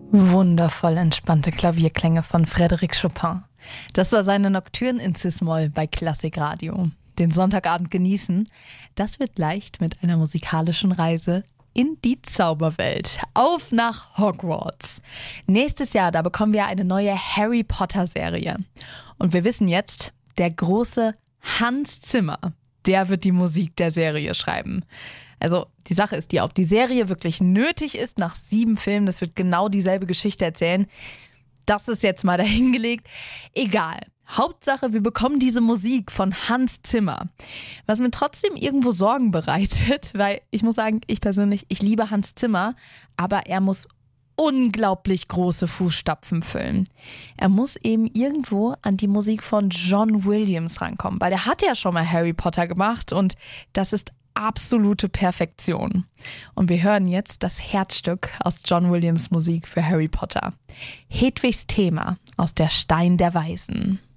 Wundervoll entspannte Klavierklänge von Frédéric Chopin. Das war seine Nocturne in Cis-Moll bei Klassikradio. Den Sonntagabend genießen, das wird leicht mit einer musikalischen Reise in die Zauberwelt. Auf nach Hogwarts. Nächstes Jahr, da bekommen wir eine neue Harry Potter Serie. Und wir wissen jetzt, der große Hans Zimmer, der wird die Musik der Serie schreiben. Also die Sache ist die, ob die Serie wirklich nötig ist nach 7 Filmen, das wird genau dieselbe Geschichte erzählen. Das ist jetzt mal dahingelegt. Egal. Hauptsache, wir bekommen diese Musik von Hans Zimmer. Was mir trotzdem irgendwo Sorgen bereitet, weil ich muss sagen, ich persönlich, ich liebe Hans Zimmer, aber er muss unglaublich große Fußstapfen füllen. Er muss eben irgendwo an die Musik von John Williams rankommen, weil der hat ja schon mal Harry Potter gemacht und das ist absolute Perfektion. Und wir hören jetzt das Herzstück aus John Williams Musik für Harry Potter. Hedwigs Thema aus Der Stein der Weisen.